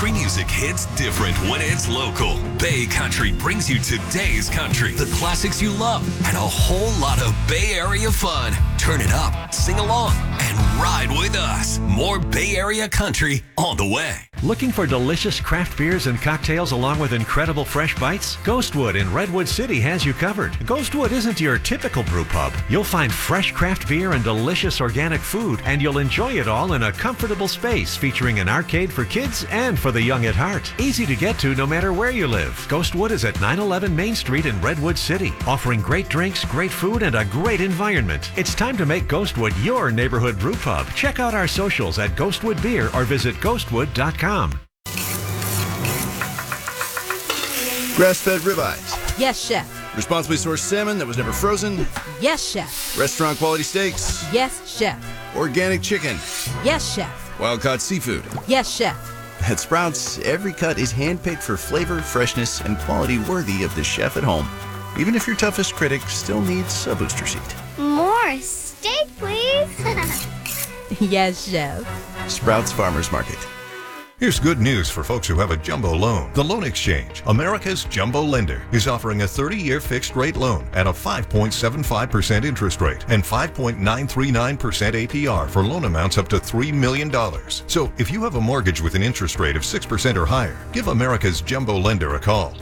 Country music hits different when it's local. Bay Country brings you today's country, the classics you love, and a whole lot of Bay Area fun. Turn it up, sing along, and ride with us. More Bay Area country on the way. Looking for delicious craft beers and cocktails along with incredible fresh bites? Ghostwood in Redwood City has you covered. Ghostwood isn't your typical brew pub. You'll find fresh craft beer and delicious organic food, and you'll enjoy it all in a comfortable space featuring an arcade for kids and for the young at heart. Easy to get to no matter where you live. Ghostwood is at 911 Main Street in Redwood City, offering great drinks, great food, and a great environment. It's time to make Ghostwood your neighborhood brew pub. Check out our socials at Ghostwood Beer or visit ghostwood.com. Grass-fed ribeyes. Yes, chef. Responsibly sourced salmon that was never frozen. Yes, chef. Restaurant quality steaks. Yes, chef. Organic chicken. Yes, chef. Wild-caught seafood. Yes, chef. At Sprouts, every cut is handpicked for flavor, freshness, and quality worthy of the chef at home. Even if your toughest critic still needs a booster seat. More steak, please. Yes, chef. Sprouts Farmers Market. Here's good news for folks who have a jumbo loan. The Loan Exchange, America's jumbo lender, is offering a 30-year fixed-rate loan at a 5.75% interest rate and 5.939% APR for loan amounts up to $3 million. So if you have a mortgage with an interest rate of 6% or higher, give America's jumbo lender a call.